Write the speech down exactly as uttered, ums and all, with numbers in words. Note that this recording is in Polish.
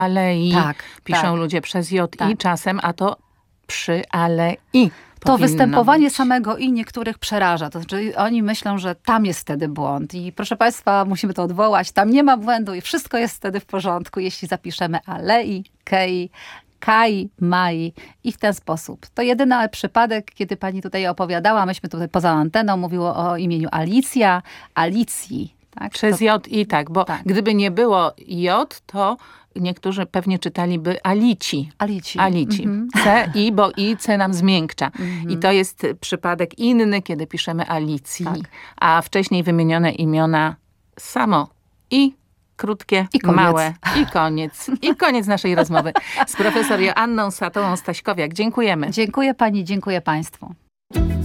alei Tak, piszą tak. ludzie przez J Tak. i czasem, a to przy alei. To występowanie być. samego i niektórych przeraża. To znaczy oni myślą, że tam jest wtedy błąd. I proszę państwa, musimy to odwołać. Tam nie ma błędu i wszystko jest wtedy w porządku, jeśli zapiszemy alei, kei, kai, mai i w ten sposób. To jedyny przypadek, kiedy pani tutaj opowiadała, myśmy tutaj poza anteną, mówiło o imieniu Alicja, Alicji. Tak? Przez To, J i tak, bo tak. gdyby nie było J, to niektórzy pewnie czytaliby Alici. Alici. Alici. Mhm. C, i, bo i, C nam zmiękcza. Mhm. I to jest przypadek inny, kiedy piszemy Alicji. Tak. A wcześniej wymienione imiona samo i krótkie, I koniec. małe i koniec. I koniec naszej rozmowy z profesor Joanną Satołą-Staśkowiak. Dziękujemy. Dziękuję pani, dziękuję państwu.